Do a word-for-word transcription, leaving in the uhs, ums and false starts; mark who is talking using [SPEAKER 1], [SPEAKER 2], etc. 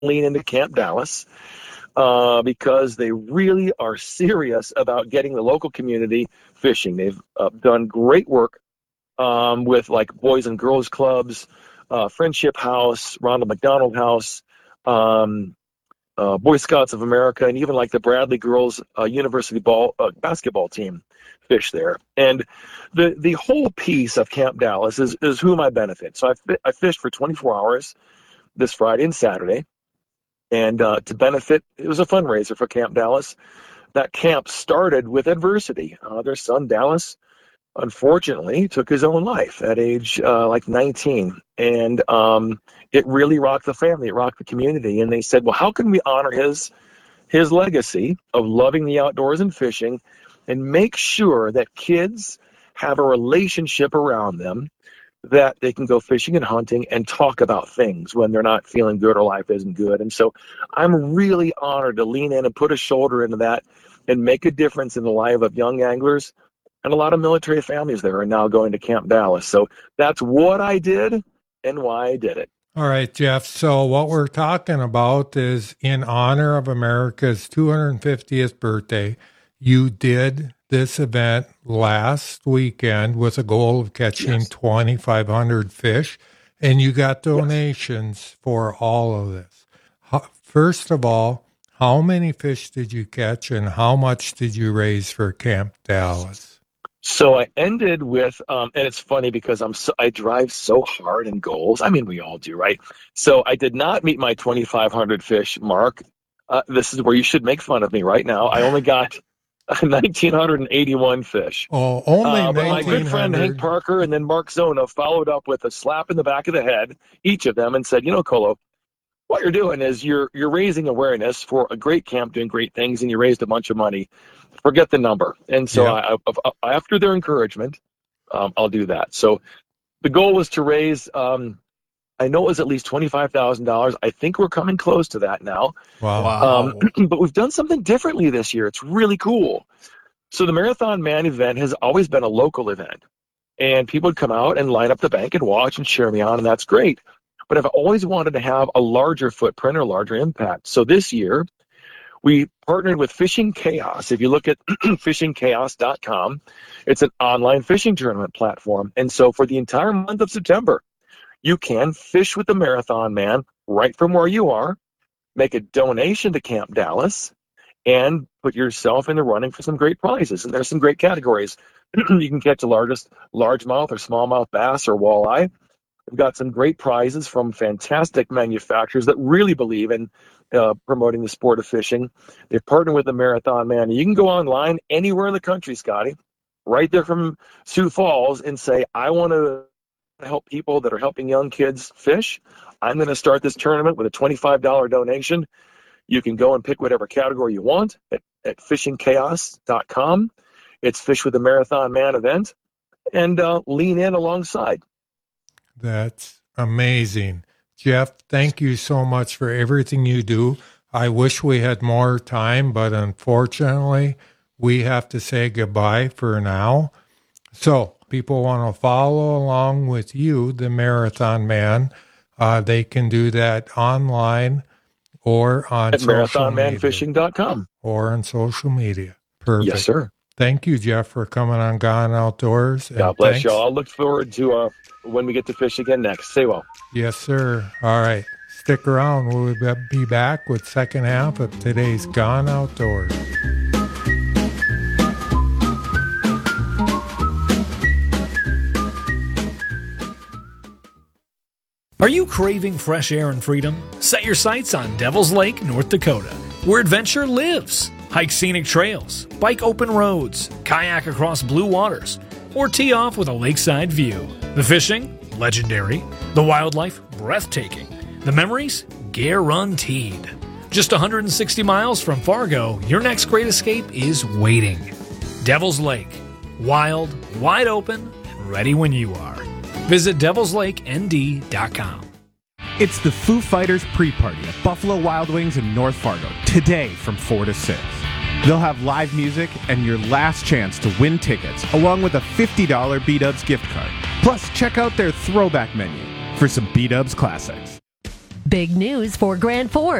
[SPEAKER 1] lean into Camp Dallas uh, because they really are serious about getting the local community fishing. They've uh, done great work um, with like Boys and Girls Clubs, uh, Friendship House, Ronald McDonald House, um, uh, Boy Scouts of America, and even like the Bradley Girls uh, University ball uh, basketball team fish there. And the the whole piece of Camp Dallas is, is whom I benefit. So I, I fished for twenty-four hours this Friday and Saturday. And uh, to benefit, it was a fundraiser for Camp Dallas. That camp started with adversity. Uh, their son, Dallas, unfortunately, took his own life at age uh, like nineteen. And um, it really rocked the family. It rocked the community. And they said, well, how can we honor his his legacy of loving the outdoors and fishing and make sure that kids have a relationship around them that they can go fishing and hunting and talk about things when they're not feeling good or life isn't good. And so I'm really honored to lean in and put a shoulder into that and make a difference in the life of young anglers. And a lot of military families there are now going to Camp Dallas. So that's what I did and why I did it.
[SPEAKER 2] All right, Jeff. So what we're talking about is in honor of America's two hundred fiftieth birthday, you did this event last weekend with a goal of catching yes. twenty-five hundred fish, and you got donations yes. for all of this. How, first of all, how many fish did you catch, and how much did you raise for Camp Dallas?
[SPEAKER 1] So I ended with, um, and it's funny because I'm so, I drive so hard in goals. I mean, we all do, right? So I did not meet my twenty-five hundred fish mark. Uh, this is where you should make fun of me right now. I only got one thousand nine hundred eighty-one fish.
[SPEAKER 2] Oh, only uh,
[SPEAKER 1] but my good friend Hank Parker and then Mark Zona followed up with a slap in the back of the head, each of them, and said, you know, Colo, what you're doing is you're you're raising awareness for a great camp doing great things, and you raised a bunch of money. Forget the number. And so yeah. I, I, after their encouragement, um, I'll do that. So the goal was to raise, um, I know it was at least twenty-five thousand dollars. I think we're coming close to that now.
[SPEAKER 2] Wow.
[SPEAKER 1] Um, but we've done something differently this year. It's really cool. So the Marathon Man event has always been a local event. And people would come out and line up the bank and watch and cheer me on, and that's great. But I've always wanted to have a larger footprint or larger impact. So this year, we partnered with Fishing Chaos. If you look at fishing chaos dot com, it's an online fishing tournament platform. And so for the entire month of September, you can fish with the Marathon Man right from where you are, make a donation to Camp Dallas, and put yourself in the running for some great prizes. And there's some great categories. You can catch the largest largemouth or smallmouth bass or walleye. We've got some great prizes from fantastic manufacturers that really believe in uh, promoting the sport of fishing. They've partnered with the Marathon Man. You can go online anywhere in the country, Scotty, right there from Sioux Falls, and say, I want to help people that are helping young kids fish. I'm going to start this tournament with a twenty-five dollars donation. You can go and pick whatever category you want at, at fishing chaos dot com. It's Fish with the Marathon Man event, and uh, lean in alongside.
[SPEAKER 2] That's amazing. Jeff, thank you so much for everything you do. I wish we had more time, but unfortunately, we have to say goodbye for now. So, people want to follow along with you, the Marathon Man. Uh, they can do that online or on
[SPEAKER 1] at marathon man fishing dot com.
[SPEAKER 2] Or on social media. Perfect.
[SPEAKER 1] Yes, sir.
[SPEAKER 2] Thank you, Jeff, for coming on Gone Outdoors.
[SPEAKER 1] God bless thanks. y'all. I'll look forward to uh, when we get to fish again next. Stay well.
[SPEAKER 2] Yes, sir. All right. Stick around. We'll be back with second half of today's Gone Outdoors.
[SPEAKER 3] Are you craving fresh air and freedom? Set your sights on Devil's Lake, North Dakota, where adventure lives. Hike scenic trails, bike open roads, kayak across blue waters, or tee off with a lakeside view. The fishing? Legendary. The wildlife? Breathtaking. The memories? Guaranteed. Just one hundred sixty miles from Fargo, your next great escape is waiting. Devil's Lake. Wild, wide open, and ready when you are. Visit devils lake n d dot com.
[SPEAKER 4] It's the Foo Fighters pre-party at Buffalo Wild Wings in North Fargo, today from four to six. They'll have live music and your last chance to win tickets, along with a fifty dollars B-Dubs gift card. Plus, check out their throwback menu for some B-Dubs classics.
[SPEAKER 5] Big news for Grant Ford.